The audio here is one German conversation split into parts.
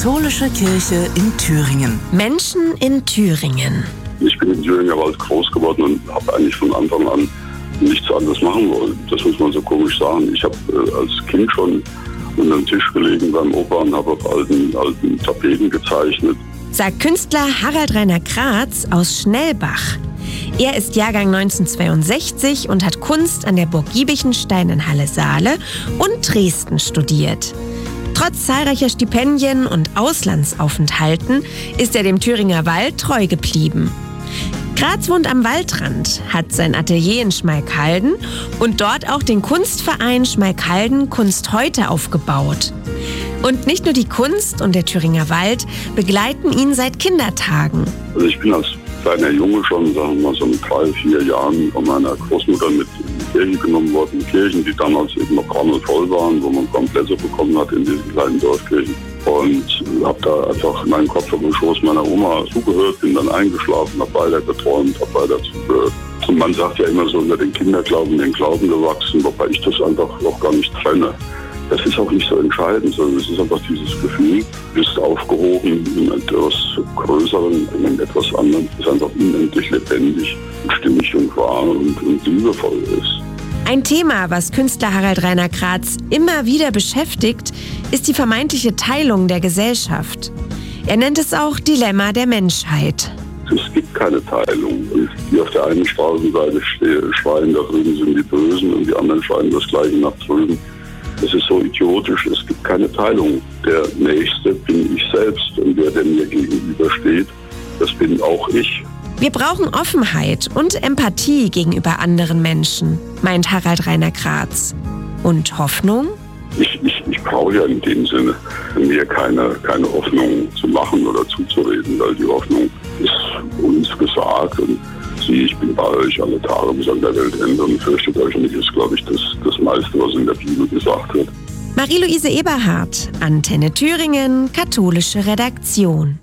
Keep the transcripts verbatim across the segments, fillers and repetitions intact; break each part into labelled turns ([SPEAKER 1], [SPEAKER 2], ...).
[SPEAKER 1] katholische Kirche in Thüringen.
[SPEAKER 2] Menschen in Thüringen.
[SPEAKER 3] Ich bin in Thüringer Wald groß geworden und habe eigentlich von Anfang an nichts anderes machen wollen. Das muss man so komisch sagen. Ich habe äh, als Kind schon unter dem Tisch gelegen beim Opa und habe auf alten, alten Tapeten gezeichnet.
[SPEAKER 2] Sagt Künstler Harald Rainer Kratz aus Schnellbach. Er ist Jahrgang neunzehnhundertzweiundsechzig und hat Kunst an der Burg Giebichenstein in Halle-Saale und Dresden studiert. Trotz zahlreicher Stipendien und Auslandsaufenthalten ist er dem Thüringer Wald treu geblieben. Kratz wohnt am Waldrand, hat sein Atelier in Schmalkalden und dort auch den Kunstverein Schmalkalden Kunst heute aufgebaut. Und nicht nur die Kunst und der Thüringer Wald begleiten ihn seit Kindertagen.
[SPEAKER 3] Also ich bin als kleiner Junge schon, sagen wir mal, so mit drei, vier Jahren von meiner Großmutter mit in die Kirche genommen worden. Kirchen, die damals eben noch voll waren, wo man kaum Plätze bekommen hat in diesen kleinen Dorfkirchen. Und habe da einfach meinen Kopf auf den Schoß meiner Oma zugehört, bin dann eingeschlafen, habe weiter geträumt, habe weiter zugehört. Und man sagt ja immer so, unter den Kinderglauben, den Glauben gewachsen, wobei ich das einfach auch gar nicht trenne. Das ist auch nicht so entscheidend, sondern es ist einfach dieses Gefühl, du bist aufgehoben in etwas Größeren, in etwas anderem, das einfach unendlich lebendig, stimmig und wahr und, und liebevoll ist.
[SPEAKER 2] Ein Thema, was Künstler Harald Rainer Kratz immer wieder beschäftigt, ist die vermeintliche Teilung der Gesellschaft. Er nennt es auch Dilemma der Menschheit.
[SPEAKER 3] Es gibt keine Teilung. Die auf der einen Straßenseite schreien, da drüben sind die Bösen und die anderen schreien das Gleiche nach drüben. Es ist so idiotisch, es gibt keine Teilung. Der Nächste bin ich selbst und der, der mir gegenübersteht, das bin auch ich.
[SPEAKER 2] Wir brauchen Offenheit und Empathie gegenüber anderen Menschen, meint Harald Rainer Kratz. Und Hoffnung?
[SPEAKER 3] Ich, ich, ich brauche ja in dem Sinne mir keine, keine Hoffnung zu machen oder zuzureden, weil die Hoffnung ist uns gesagt. Und sie, ich bin bei euch alle Tage bis an der Weltende und fürchtet euch nicht, ist, glaube ich, das, das meiste, was in der Bibel gesagt wird.
[SPEAKER 2] Marie-Louise Eberhardt, Antenne Thüringen, katholische Redaktion.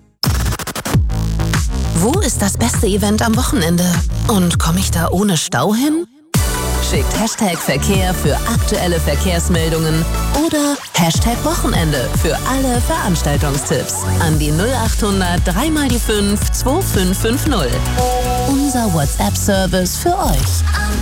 [SPEAKER 4] Wo ist das beste Event am Wochenende? Und komme ich da ohne Stau hin? Schickt Hashtag Verkehr für aktuelle Verkehrsmeldungen oder Hashtag Wochenende für alle Veranstaltungstipps an die null achthundert drei mal die fünf zwei fünf fünf null. Unser WhatsApp-Service für euch.